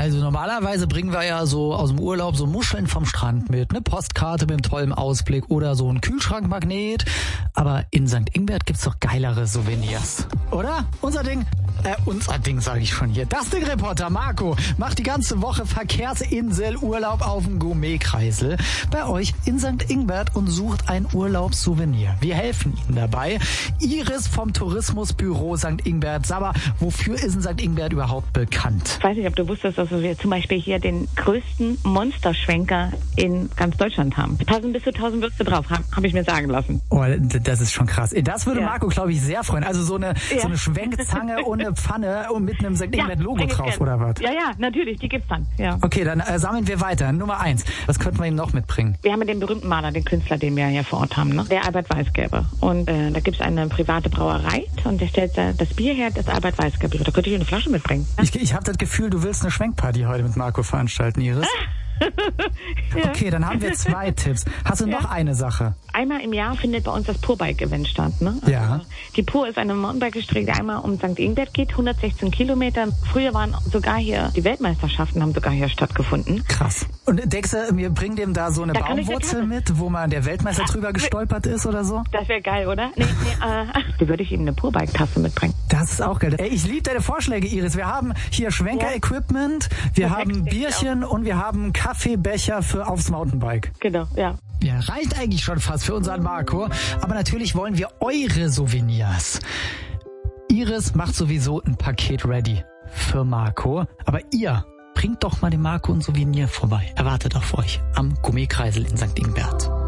Also normalerweise bringen wir ja so aus dem Urlaub so Muscheln vom Strand mit, eine Postkarte mit einem tollen Ausblick oder so ein Kühlschrankmagnet. Aber in St. Ingbert gibt's doch geilere Souvenirs, oder? Unser Ding sage ich schon hier. Das Ding-Reporter Marco macht die ganze Woche Verkehrsinsel-Urlaub auf dem Gourmet-Kreisel bei euch in St. Ingbert und sucht ein Urlaubssouvenir. Wir helfen Ihnen dabei. Iris vom Tourismusbüro St. Ingbert. Saba, wofür ist in St. Ingbert überhaupt bekannt? Ich weiß nicht, ob du wusstest, dass wir zum Beispiel hier den größten Monsterschwenker in ganz Deutschland haben. Da passen bis zu 1000 Würste drauf, hab ich mir sagen lassen. Oh, das ist schon krass. Das würde Marco, glaube ich, sehr freuen. Also so eine Schwenkzange und eine Pfanne und mit einem St. Ingbert-Logo drauf, oder was? Ja, natürlich, die gibt's dann. Ja. Okay, dann sammeln wir weiter. Nummer 1. Was könnten wir ihm noch mitbringen? Wir haben den berühmten Maler, den Künstler, den wir hier vor Ort haben, ne? Der Albert Weisgerber. Und da gibt's eine private Brauerei und der stellt das Bier her, das Albert Weisgerber. Da könnte ich eine Flasche mitbringen. Ja? Ich habe das Gefühl, du willst eine Schwenkparty heute mit Marco veranstalten, Iris. Ja. Okay, dann haben wir 2 Tipps. Hast du noch eine Sache? Einmal im Jahr findet bei uns das Pur-Bike-Event statt. Ne? Also ja. Die Pur ist eine Mountainbike-Strecke, die einmal um St. Ingbert geht, 116 Kilometer. Früher waren sogar hier, die Weltmeisterschaften haben sogar hier stattgefunden. Krass. Und denkst du, wir bringen dem da so eine Baumwurzel mit, wo mal der Weltmeister drüber gestolpert ist oder so? Das wäre geil, oder? Da würde ich ihm eine Pur-Bike-Tasse mitbringen. Das ist auch geil. Ey, ich liebe deine Vorschläge, Iris. Wir haben hier Schwenker-Equipment, wir haben Bierchen und wir haben Kaffeebecher für aufs Mountainbike. Genau, ja. Ja, reicht eigentlich schon fast für unseren Marco. Aber natürlich wollen wir eure Souvenirs. Iris macht sowieso ein Paket ready für Marco. Aber ihr bringt doch mal dem Marco ein Souvenir vorbei. Er wartet auf euch am Gourmet-Kreisel in St. Ingbert.